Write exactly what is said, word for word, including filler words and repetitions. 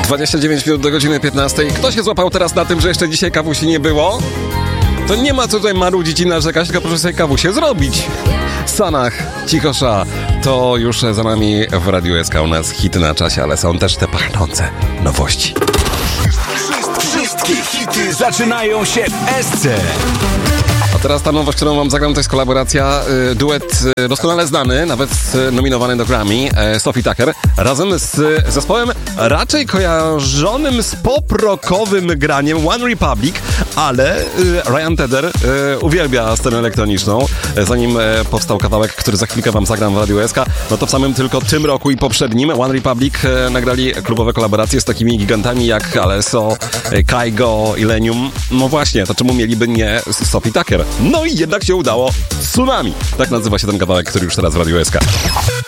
dwadzieścia dziewięć minut do godziny piętnastej. Kto się złapał teraz na tym, że jeszcze dzisiaj kawusi nie było? To nie ma co tutaj marudzić i narzekać, tylko proszę sobie kawusie zrobić. Sanach, Cichosza, to już za nami w Radiu S K. U nas hity na czasie, ale są też te pachnące nowości. Wszystkie hity zaczynają się w S C. A teraz ta nowość, którą wam zagram, to jest kolaboracja, y, duet y, doskonale znany, nawet y, nominowany do Grammy, y, Sophie Tucker, razem z y, zespołem raczej kojarzonym z pop-rockowym graniem One Republic, ale y, Ryan Tedder y, uwielbia scenę elektroniczną. Y, zanim y, powstał kawałek, który za chwilkę wam zagram w Radiu S K, no to w samym tylko tym roku i poprzednim One Republic y, nagrali klubowe kolaboracje z takimi gigantami jak Alesso, y, Kygo, Illenium. No właśnie, to czemu mieliby nie z Sophie Tucker? No i jednak się udało. Tsunami. Tak nazywa się ten kawałek, który już teraz w Radiu S K.